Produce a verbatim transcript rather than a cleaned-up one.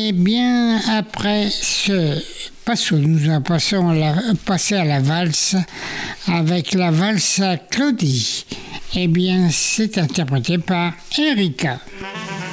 Et bien après ce passo, nous en passons à la, passer à la valse avec la valse à Claudie. Eh bien, c'est interprété par Erika.